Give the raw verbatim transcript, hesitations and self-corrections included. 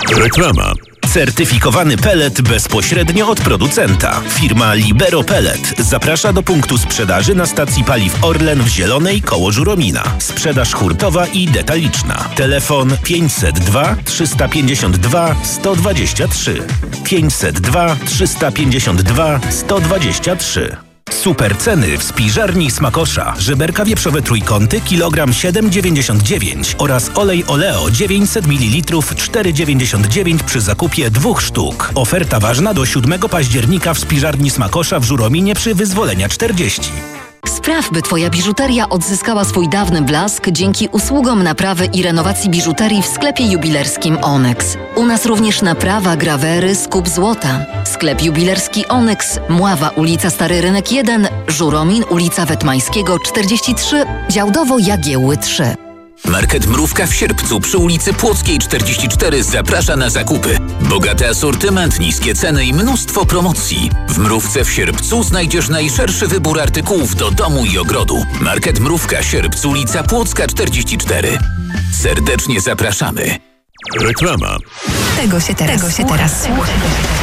Reklama. Certyfikowany pellet bezpośrednio od producenta. Firma Libero Pellet zaprasza do punktu sprzedaży na stacji paliw Orlen w Zielonej koło Żuromina. Sprzedaż hurtowa i detaliczna. Telefon pięćset dwa trzysta pięćdziesiąt dwa sto dwadzieścia trzy. pięćset dwa trzysta pięćdziesiąt dwa sto dwadzieścia trzy. Super ceny w spiżarni Smakosza. Żeberka wieprzowe trójkąty kilogram siedem dziewięćdziesiąt dziewięć oraz olej Oleo dziewięćset mililitrów cztery dziewięćdziesiąt dziewięć przy zakupie dwóch sztuk. Oferta ważna do siódmego października w spiżarni Smakosza w Żurominie przy Wyzwolenia czterdzieści. Spraw, by Twoja biżuteria odzyskała swój dawny blask dzięki usługom naprawy i renowacji biżuterii w sklepie jubilerskim Onyx. U nas również naprawa, grawery, skup złota. Sklep jubilerski Onyx, Mława, ulica Stary Rynek jeden, Żuromin, ulica Wetmańskiego czterdzieści trzy, Działdowo Jagiełły trzy. Market Mrówka w Sierpcu przy ulicy Płockiej czterdzieści cztery zaprasza na zakupy. Bogaty asortyment, niskie ceny i mnóstwo promocji. W Mrówce w Sierpcu znajdziesz najszerszy wybór artykułów do domu i ogrodu. Market Mrówka Sierpc, ulica Płocka czterdzieści cztery. Serdecznie zapraszamy. Reklama. Tego się teraz, Tego się teraz słucha.